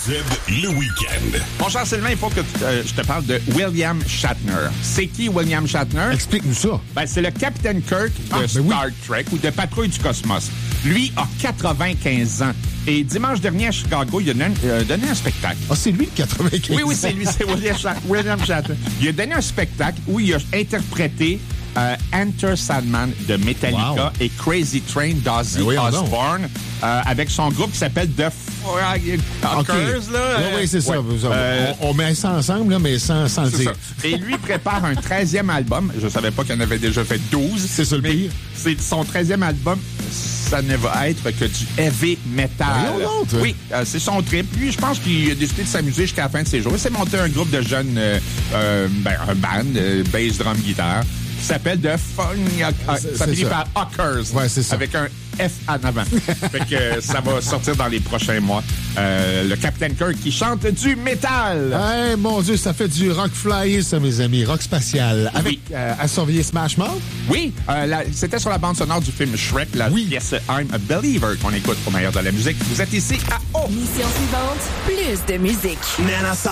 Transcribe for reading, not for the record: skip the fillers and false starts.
le week-end. Mon cher Sylvain, il faut que je te parle de William Shatner. C'est qui William Shatner? Explique-nous ça. Ben, c'est le Capitaine Kirk de Star Trek ou de Patrouille du Cosmos. Lui a 95 ans. Et dimanche dernier à Chicago, il a donné un spectacle. Ah, c'est lui le 95 Oui, c'est lui, c'est William Shatner. Il a donné un spectacle où il a interprété Enter Sandman de Metallica et Crazy Train d'Ozzy Osbourne avec son groupe qui s'appelle The Fuckers. Oui, c'est ça. On met ça ensemble, là, mais sans le dire. Ça. Et lui prépare un 13e album. Je savais pas qu'il en avait déjà fait 12. C'est ça le pire. C'est son 13e album. Ça ne va être que du heavy metal. Oui, c'est son trip. Lui, je pense qu'il a décidé de s'amuser jusqu'à la fin de ses jours. Il s'est monté un groupe de jeunes, un band, bass, drum, guitare, qui s'appelle The ça finit par Huckers. Ouais, c'est ça. Avec un F en avant. Fait que ça va sortir dans les prochains mois. Le Capitaine Kirk qui chante du métal. Hey, mon Dieu, ça fait du rock flyé, ça, mes amis. Rock spatial. Avec à surveiller Smash Mouth? Oui, c'était sur la bande sonore du film Shrek, la pièce I'm a Believer qu'on écoute au meilleur de la musique. Vous êtes ici à O. Mission suivante, plus de musique. Man, I saw